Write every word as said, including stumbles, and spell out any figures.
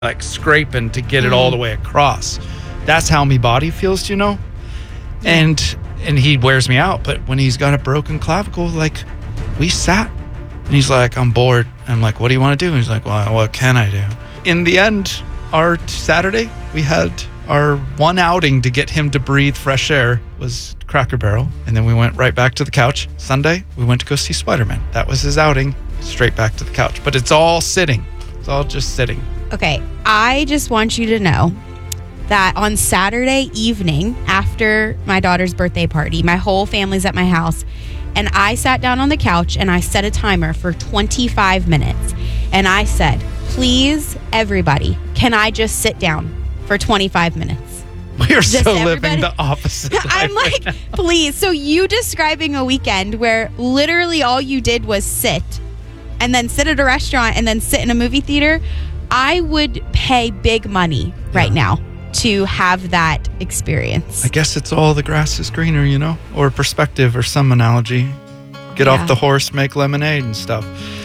like scraping to get it all the way across. That's how my body feels, you know? Yeah. And and he wears me out. But when he's got a broken clavicle, like, we sat. And he's like, I'm bored. And I'm like, what do you want to do? And he's like, well, what can I do? In the end, our Saturday, we had our one outing to get him to breathe fresh air was Cracker Barrel. And then we went right back to the couch. Sunday, we went to go see Spider-Man. That was his outing. Straight back to the couch. But it's all sitting. It's all just sitting. Okay, I just want you to know that on Saturday evening, after my daughter's birthday party, my whole family's at my house, and I sat down on the couch and I set a timer for twenty-five minutes. And I said, please, everybody, can I just sit down for twenty-five minutes? We are so living the opposite. I'm like, please. So you describing a weekend where literally all you did was sit and then sit at a restaurant and then sit in a movie theater, I would pay big money right yeah. now to have that experience. I guess it's all the grass is greener, you know, or perspective or some analogy. Get yeah. off the horse, make lemonade and stuff.